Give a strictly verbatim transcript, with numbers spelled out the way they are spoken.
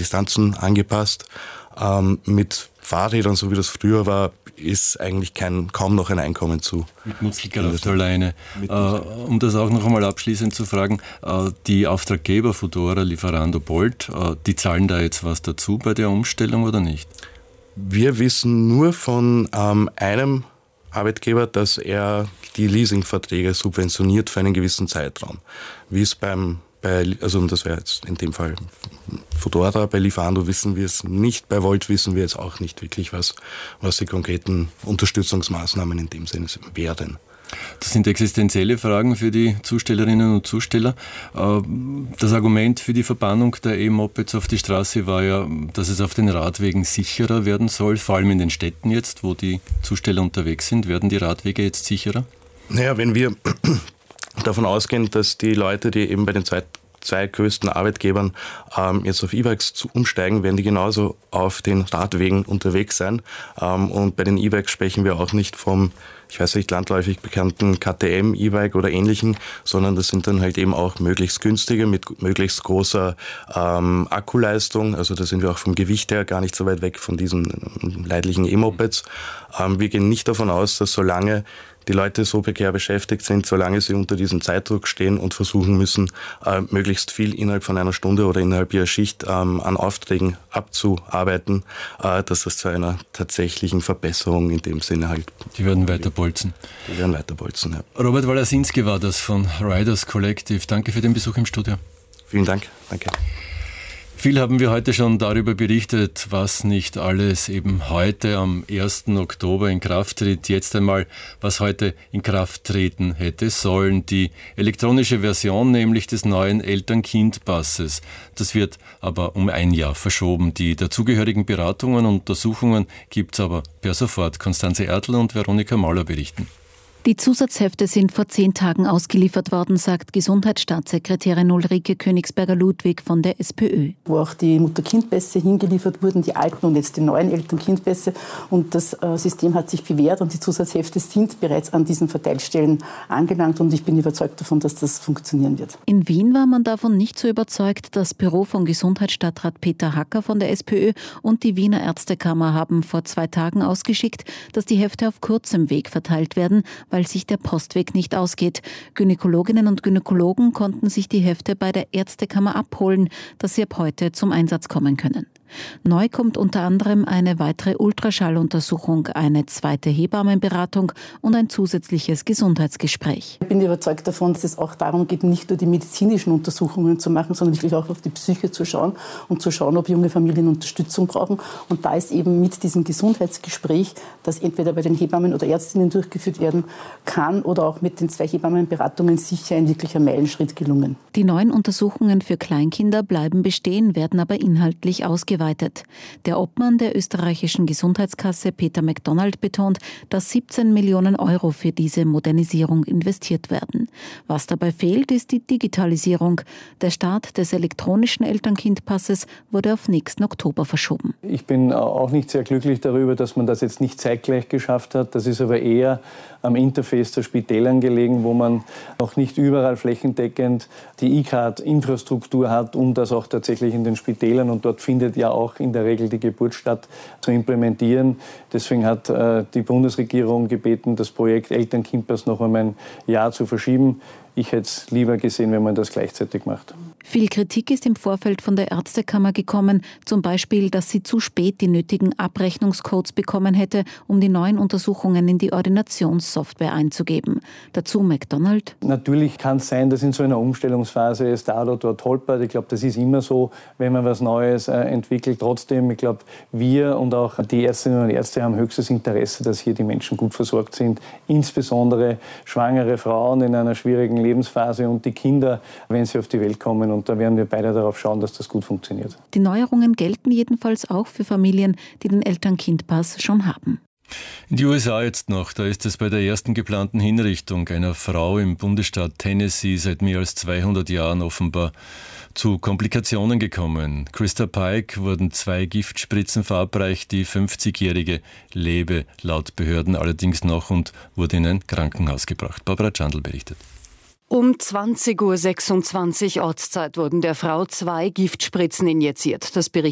Distanzen angepasst. Ähm, mit Fahrrädern, so wie das früher war, ist eigentlich kein, kaum noch ein Einkommen zu. Mit Muskelkraft alleine. Mit äh, um das auch noch einmal abschließend zu fragen, äh, die Auftraggeber Foodora, Lieferando, Bolt, äh, die zahlen da jetzt was dazu bei der Umstellung oder nicht? Wir wissen nur von ähm, einem Arbeitgeber, dass er die Leasingverträge subventioniert für einen gewissen Zeitraum. Wie es beim, bei, also das wäre jetzt in dem Fall Foodora, bei Lieferando wissen wir es nicht, bei Volt wissen wir jetzt auch nicht wirklich, was, was die konkreten Unterstützungsmaßnahmen in dem Sinne wären. Das sind existenzielle Fragen für die Zustellerinnen und Zusteller. Das Argument für die Verbannung der E-Mopeds auf die Straße war ja, dass es auf den Radwegen sicherer werden soll, vor allem in den Städten jetzt, wo die Zusteller unterwegs sind. Werden die Radwege jetzt sicherer? Naja, wenn wir davon ausgehen, dass die Leute, die eben bei den zwei, zwei größten Arbeitgebern ähm, jetzt auf E-Bikes umsteigen, werden die genauso auf den Radwegen unterwegs sein. Ähm, und bei den E-Bikes sprechen wir auch nicht vom, ich weiß nicht, landläufig bekannten K T M E-Bike oder ähnlichen, sondern das sind dann halt eben auch möglichst günstige mit möglichst großer ähm, Akkuleistung. Also da sind wir auch vom Gewicht her gar nicht so weit weg von diesen ähm, leidlichen E-Mopeds. Ähm, wir gehen nicht davon aus, dass solange die Leute so prekär beschäftigt sind, solange sie unter diesem Zeitdruck stehen und versuchen müssen, äh, möglichst viel innerhalb von einer Stunde oder innerhalb ihrer Schicht ähm, an Aufträgen abzuarbeiten, äh, dass das zu einer tatsächlichen Verbesserung in dem Sinne halt... Die werden weiter bolzen. Die werden weiter bolzen, ja. Robert Walasinski war das von Riders Collective. Danke für den Besuch im Studio. Vielen Dank. Danke. Viel haben wir heute schon darüber berichtet, was nicht alles eben heute am ersten Oktober in Kraft tritt. Jetzt einmal, was heute in Kraft treten hätte sollen. Die elektronische Version nämlich des neuen Eltern-Kind-Passes. Das wird aber um ein Jahr verschoben. Die dazugehörigen Beratungen und Untersuchungen gibt es aber per sofort. Konstanze Ertl und Veronika Mauler berichten. Die Zusatzhefte sind vor zehn Tagen ausgeliefert worden, sagt Gesundheitsstaatssekretärin Ulrike Königsberger-Ludwig von der SPÖ. Wo auch die Mutter-Kind-Pässe hingeliefert wurden, die alten und jetzt die neuen Eltern-Kind-Pässe. Und das äh, System hat sich bewährt und die Zusatzhefte sind bereits an diesen Verteilstellen angelangt. Und ich bin überzeugt davon, dass das funktionieren wird. In Wien war man davon nicht so überzeugt. Das Büro von Gesundheitsstadtrat Peter Hacker von der SPÖ und die Wiener Ärztekammer haben vor zwei Tagen ausgeschickt, dass die Hefte auf kurzem Weg verteilt werden, weil sich der Postweg nicht ausgeht. Gynäkologinnen und Gynäkologen konnten sich die Hefte bei der Ärztekammer abholen, dass sie ab heute zum Einsatz kommen können. Neu kommt unter anderem eine weitere Ultraschalluntersuchung, eine zweite Hebammenberatung und ein zusätzliches Gesundheitsgespräch. Ich bin überzeugt davon, dass es auch darum geht, nicht nur die medizinischen Untersuchungen zu machen, sondern wirklich auch auf die Psyche zu schauen und zu schauen, ob junge Familien Unterstützung brauchen. Und da ist eben mit diesem Gesundheitsgespräch, das entweder bei den Hebammen oder Ärztinnen durchgeführt werden kann oder auch mit den zwei Hebammenberatungen sicher ein wirklicher Meilenschritt gelungen. Die neuen Untersuchungen für Kleinkinder bleiben bestehen, werden aber inhaltlich ausgeweitet. Der Obmann der österreichischen Gesundheitskasse Peter McDonald betont, dass siebzehn Millionen Euro für diese Modernisierung investiert werden. Was dabei fehlt, ist die Digitalisierung. Der Start des elektronischen Eltern-Kind-Passes wurde auf nächsten Oktober verschoben. Ich bin auch nicht sehr glücklich darüber, dass man das jetzt nicht zeitgleich geschafft hat. Das ist aber eher am Interface der Spitälern gelegen, wo man noch nicht überall flächendeckend die E-Card-Infrastruktur hat, um das auch tatsächlich in den Spitälern, und dort findet ja auch in der Regel die Geburt statt, zu implementieren. Deswegen hat äh, die Bundesregierung gebeten, das Projekt Eltern-Kind-Pass noch um ein Jahr zu verschieben. Ich hätte es lieber gesehen, wenn man das gleichzeitig macht. Viel Kritik ist im Vorfeld von der Ärztekammer gekommen, zum Beispiel, dass sie zu spät die nötigen Abrechnungscodes bekommen hätte, um die neuen Untersuchungen in die Ordinationssoftware einzugeben. Dazu McDonald. Natürlich kann es sein, dass in so einer Umstellungsphase es da oder dort holpert. Ich glaube, das ist immer so, wenn man was Neues äh, entwickelt. Trotzdem, ich glaube, wir und auch die Ärztinnen und Ärzte haben höchstes Interesse, dass hier die Menschen gut versorgt sind. Insbesondere schwangere Frauen in einer schwierigen Lebensphase und die Kinder, wenn sie auf die Welt kommen. Und da werden wir beide darauf schauen, dass das gut funktioniert. Die Neuerungen gelten jedenfalls auch für Familien, die den Eltern-Kind-Pass schon haben. In die U S A jetzt noch, da ist es bei der ersten geplanten Hinrichtung einer Frau im Bundesstaat Tennessee seit mehr als zweihundert Jahren offenbar zu Komplikationen gekommen. Krista Pike wurden zwei Giftspritzen verabreicht, die fünfzigjährige lebe laut Behörden allerdings noch und wurde in ein Krankenhaus gebracht. Barbara Chandl berichtet. Um zwanzig Uhr sechsundzwanzig Ortszeit wurden der Frau zwei Giftspritzen injiziert. Das berichtet